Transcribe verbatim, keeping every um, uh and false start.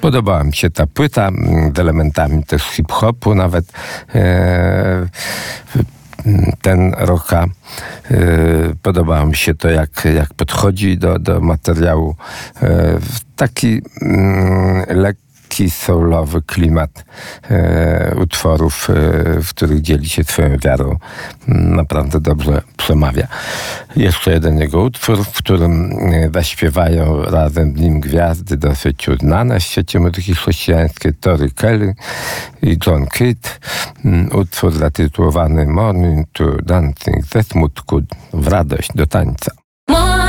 Podobała mi się ta płyta, z elementami też hip-hopu nawet. E, ten rocka. Podobało mi się to, jak, jak podchodzi do, do materiału. Taki lekki, soulowy klimat utworów, w których dzieli się swoją wiarą. Naprawdę dobrze przemawia. Jeszcze jeden jego utwór, w którym zaśpiewają razem z nim gwiazdy dosyć uznane w świecie muzyki chrześcijańskiej, Tori Kelly i John Kidd. Utwór zatytułowany Morning to Dancing, ze smutku w radość do tańca.